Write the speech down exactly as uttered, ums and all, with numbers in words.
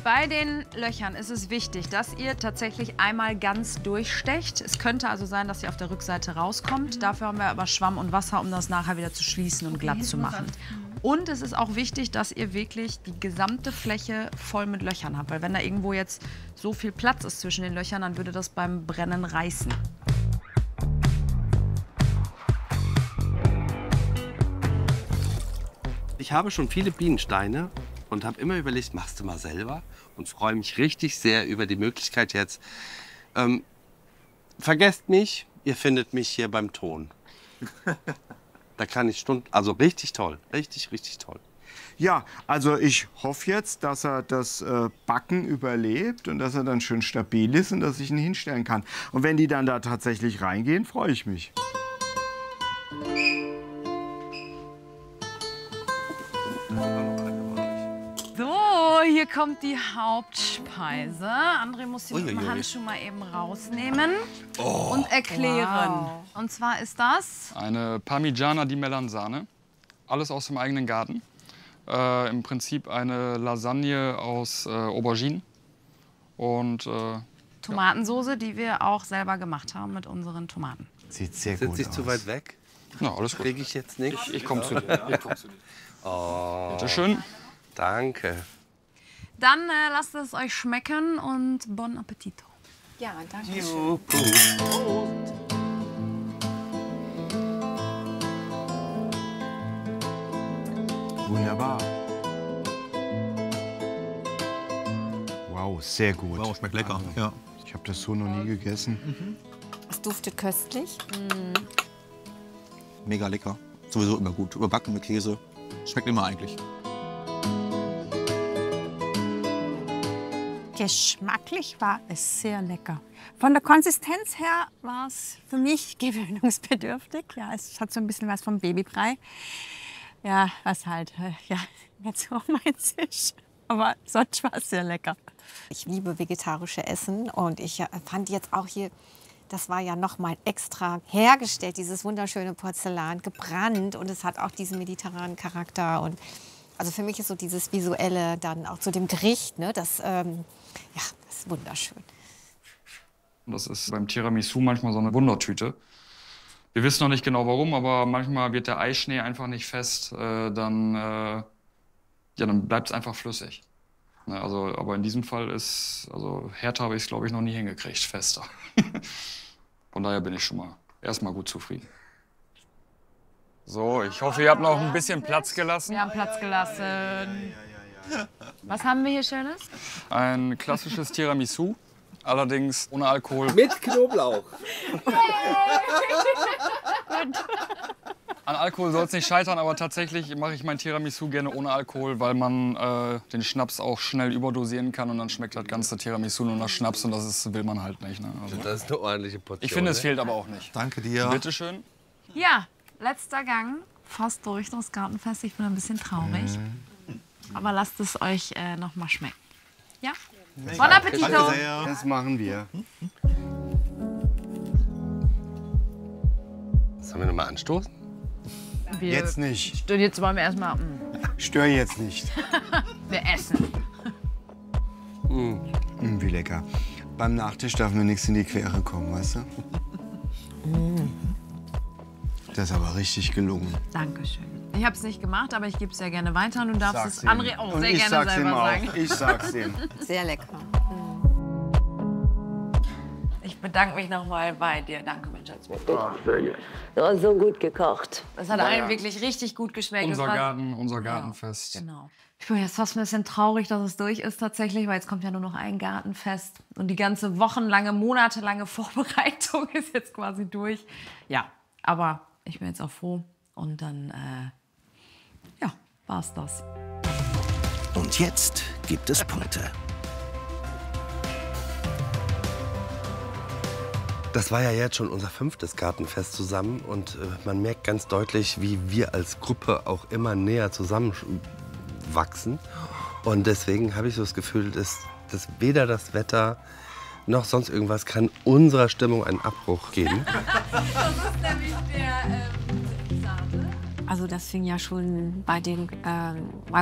Bei den Löchern ist es wichtig, dass ihr tatsächlich einmal ganz durchstecht. Es könnte also sein, dass sie auf der Rückseite rauskommt. Mhm. Dafür haben wir aber Schwamm und Wasser, um das nachher wieder zu schließen und glatt zu machen. Und es ist auch wichtig, dass ihr wirklich die gesamte Fläche voll mit Löchern habt. Weil wenn da irgendwo jetzt so viel Platz ist zwischen den Löchern, dann würde das beim Brennen reißen. Ich habe schon viele Bienensteine und habe immer überlegt, machst du mal selber? Und freue mich richtig sehr über die Möglichkeit jetzt. Ähm, vergesst mich, ihr findet mich hier beim Ton. Da kann ich Stunden, also richtig toll, richtig, richtig toll. Ja, also ich hoffe jetzt, dass er das äh, Backen überlebt und dass er dann schön stabil ist und dass ich ihn hinstellen kann. Und wenn die dann da tatsächlich reingehen, freue ich mich. So, hier kommt die Hauptspeise. André muss die mit dem Uiuiui. Handschuh mal eben rausnehmen Oh. und erklären. Wow. Und zwar ist das Eine Parmigiana di Melanzane. Alles aus dem eigenen Garten. Äh, Im Prinzip eine Lasagne aus äh, Auberginen. Und äh, Tomatensoße, die wir auch selber gemacht haben mit unseren Tomaten. Sieht sehr Sitze gut ich aus. zu weit weg? ja, alles gut. Kriege ich jetzt nichts? Ich, ich komme zu dir. Ich komm zu dir. Oh, Bitte schön. danke. Dann äh, lasst es euch schmecken und bon appetito. Ja, danke schön. Juhu. Wunderbar. Wow, sehr gut. Wow, schmeckt lecker. Ja. Ich habe das so noch nie gegessen. Es duftet köstlich. Mega lecker. Sowieso immer gut. Überbacken mit Käse. Schmeckt immer eigentlich. Geschmacklich war es sehr lecker. Von der Konsistenz her war es für mich gewöhnungsbedürftig. Ja, es hat so ein bisschen was vom Babybrei. Ja, was halt äh, ja, nicht so meins ist. Aber sonst war es sehr lecker. Ich liebe vegetarische Essen und ich äh, fand jetzt auch hier, das war ja noch mal extra hergestellt, dieses wunderschöne Porzellan, gebrannt und es hat auch diesen mediterranen Charakter. Und also für mich ist so dieses Visuelle dann auch zu dem Gericht, ne, das, ähm, ja, das ist wunderschön. Das ist beim Tiramisu manchmal so eine Wundertüte. Wir wissen noch nicht genau warum, aber manchmal wird der Eischnee einfach nicht fest. Äh, dann, äh, ja, dann bleibt es einfach flüssig. Ne, also, aber in diesem Fall ist, also härter habe ich es, glaube ich, noch nie hingekriegt, fester. Von daher bin ich schon mal erstmal gut zufrieden. So, ich hoffe, ihr habt noch ein bisschen Platz gelassen. Wir haben Platz gelassen. Was haben wir hier Schönes? Ein klassisches Tiramisu, allerdings ohne Alkohol. Mit Knoblauch. An Alkohol soll es nicht scheitern, aber tatsächlich mache ich mein Tiramisu gerne ohne Alkohol, weil man äh, den Schnaps auch schnell überdosieren kann und dann schmeckt das ganze Tiramisu nur nach Schnaps und das ist, will man halt nicht. Ne? Also, Das ist eine ordentliche Portion. ich finde, es ne? fehlt aber auch nicht. Danke dir. Bitte schön. Ja, letzter Gang. Fast durch das Gartenfest. Ich bin ein bisschen traurig. Aber lasst es euch äh, noch mal schmecken. Ja? Bon Appetito! Das machen wir. Sollen wir noch mal anstoßen? Wir Jetzt nicht. stehen jetzt wollen wir erstmal. mm, Stör jetzt nicht. Wir essen. Mm, wie lecker. Beim Nachtisch darf mir nichts in die Quere kommen, weißt du? Das ist aber richtig gelungen. Dankeschön. Ich habe es nicht gemacht, aber ich gebe es sehr gerne weiter. Und du darfst Sag's es ihm. André auch Und sehr ich gerne sag's ihm selber auch. sagen. Ich sag's ihm. Sehr lecker. Ich bedanke mich nochmal bei dir. Danke, mein Schatz. Du hast so gut gekocht. Das hat allen wirklich richtig gut geschmeckt. Unser Das war- Garten, unser Gartenfest. Genau. Ich bin jetzt fast ein bisschen traurig, dass es durch ist tatsächlich, weil jetzt kommt ja nur noch ein Gartenfest. Und die ganze wochenlange, monatelange Vorbereitung ist jetzt quasi durch. Ja, aber ich bin jetzt auch froh. Und dann, äh, ja, war's das. Und jetzt gibt es Punkte. Das war ja jetzt schon unser fünftes Gartenfest zusammen und äh, man merkt ganz deutlich, wie wir als Gruppe auch immer näher zusammenwachsen. Und deswegen habe ich so das Gefühl, dass, dass weder das Wetter noch sonst irgendwas kann unserer Stimmung einen Abbruch geben. Das ist nämlich der ähm, Sahne. Also das fing ja schon bei den ähm,